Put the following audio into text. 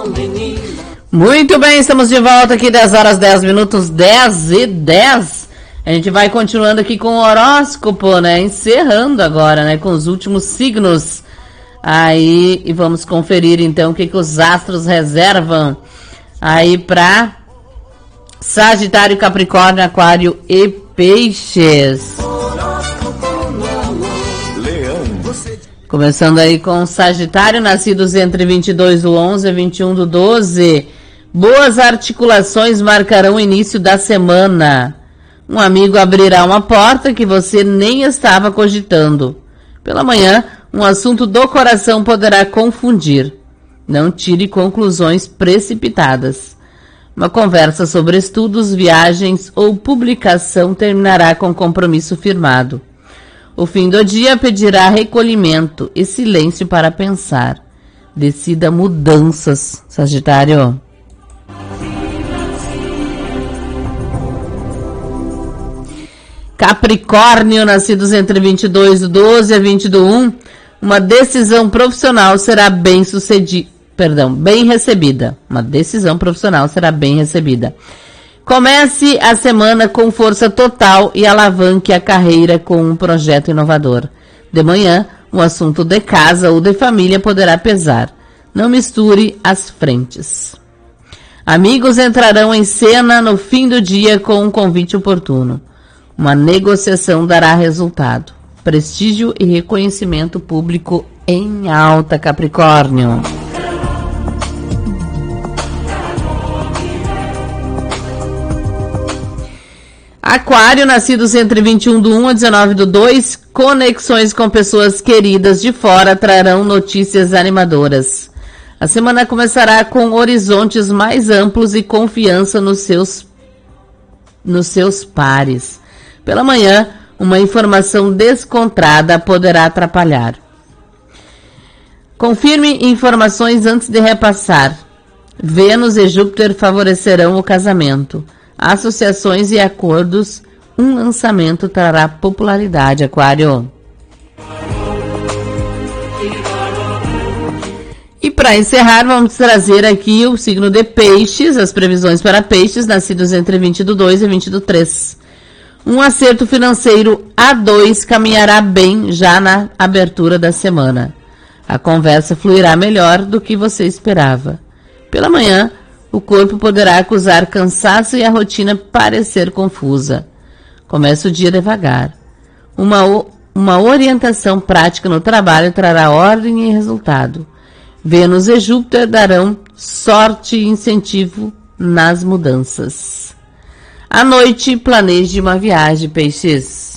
Muito bem, estamos de volta aqui, 10 horas 10 minutos, 10:10. A gente vai continuando aqui com o horóscopo, né? Encerrando agora, né? Com os últimos signos. Aí, e vamos conferir então o que os astros reservam aí para Sagitário, Capricórnio, Aquário e Peixes. Começando aí com Sagitário, nascidos entre 22/11 e 21/12. Boas articulações marcarão o início da semana. Um amigo abrirá uma porta que você nem estava cogitando. Pela manhã, um assunto do coração poderá confundir. Não tire conclusões precipitadas. Uma conversa sobre estudos, viagens ou publicação terminará com compromisso firmado. O fim do dia pedirá recolhimento e silêncio para pensar. Decida mudanças, Sagitário. Capricórnio, nascidos entre 22/12 e 20/1, uma decisão profissional será bem recebida. Uma decisão profissional será bem recebida. Comece a semana com força total e alavanque a carreira com um projeto inovador. De manhã, um assunto de casa ou de família poderá pesar. Não misture as frentes. Amigos entrarão em cena no fim do dia com um convite oportuno. Uma negociação dará resultado. Prestígio e reconhecimento público em alta, Capricórnio. Aquário, nascidos entre 21/1 a 19/2, conexões com pessoas queridas de fora trarão notícias animadoras. A semana começará com horizontes mais amplos e confiança nos seus pares. Pela manhã, uma informação descontrada poderá atrapalhar. Confirme informações antes de repassar. Vênus e Júpiter favorecerão o casamento. Associações e acordos, um lançamento trará popularidade, Aquário. E para encerrar, vamos trazer aqui o signo de Peixes, as previsões para Peixes, nascidos entre 20/2 e 20/3. Um acerto financeiro A2 caminhará bem já na abertura da semana. A conversa fluirá melhor do que você esperava. Pela manhã, o corpo poderá acusar cansaço e a rotina parecer confusa. Comece o dia devagar. Uma orientação prática no trabalho trará ordem e resultado. Vênus e Júpiter darão sorte e incentivo nas mudanças. À noite, planeje uma viagem, Peixes.